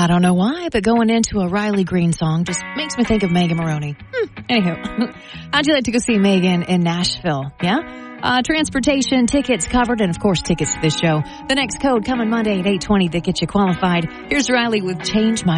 I don't know why, but going into a Riley Green song just makes me think of Megan Maroney. Anywho, how'd you like to go see Megan in Nashville? Yeah? Transportation, tickets covered, and of course tickets to this show. The next code coming Monday at 8:20 that gets you qualified. Here's Riley with Change My